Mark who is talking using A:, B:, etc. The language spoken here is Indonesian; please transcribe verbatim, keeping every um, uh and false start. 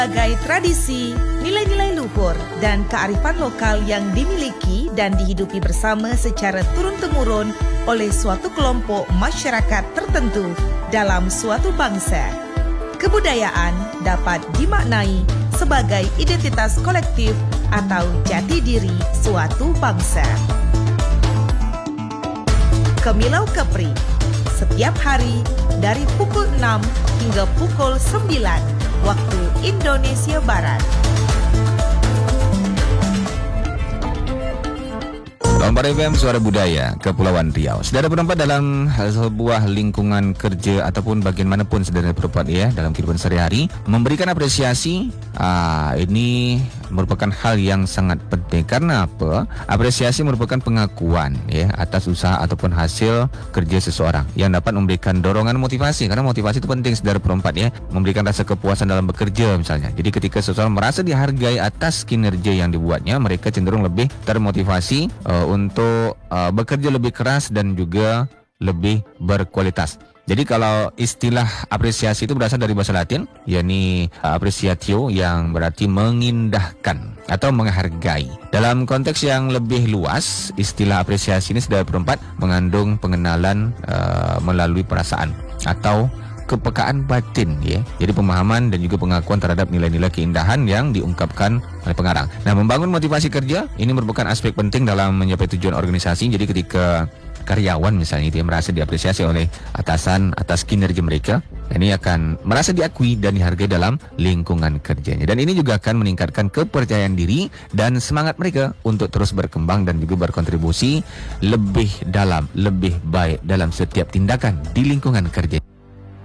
A: Sebagai tradisi, nilai-nilai luhur dan kearifan lokal yang dimiliki dan dihidupi bersama secara turun-temurun oleh suatu kelompok masyarakat tertentu dalam suatu bangsa. Kebudayaan dapat dimaknai sebagai identitas kolektif atau jati diri suatu bangsa. Kemilau Kepri, setiap hari dari pukul enam hingga pukul sembilan waktu Indonesia Barat.
B: Lombard F M, Suara Budaya, Kepulauan Riau. Saudara berempat dalam sebuah lingkungan kerja ataupun bagaimanapun saudara berempat ya dalam kehidupan sehari-hari, memberikan apresiasi. Ah, ini merupakan hal yang sangat penting. Karena apa? Apresiasi merupakan pengakuan ya atas usaha ataupun hasil kerja seseorang yang dapat memberikan dorongan motivasi. Karena motivasi itu penting saudara berempat ya, memberikan rasa kepuasan dalam bekerja misalnya. Jadi ketika seseorang merasa dihargai atas kinerja yang dibuatnya, mereka cenderung lebih termotivasi uh, untuk uh, bekerja lebih keras dan juga lebih berkualitas. Jadi kalau istilah apresiasi itu berasal dari bahasa Latin, yakni uh, appreciatio, yang berarti mengindahkan atau menghargai. Dalam konteks yang lebih luas, istilah apresiasi ini sudah berempat mengandung pengenalan uh, melalui perasaan atau kepekaan batin ya. Jadi pemahaman dan juga pengakuan terhadap nilai-nilai keindahan yang diungkapkan oleh pengarang. Nah, membangun motivasi kerja ini merupakan aspek penting dalam mencapai tujuan organisasi. Jadi ketika karyawan misalnya itu merasa diapresiasi oleh atasan atas kinerja mereka, ini akan merasa diakui dan dihargai dalam lingkungan kerjanya. Dan ini juga akan meningkatkan kepercayaan diri dan semangat mereka untuk terus berkembang dan juga berkontribusi lebih dalam, lebih baik dalam setiap tindakan di lingkungan kerja.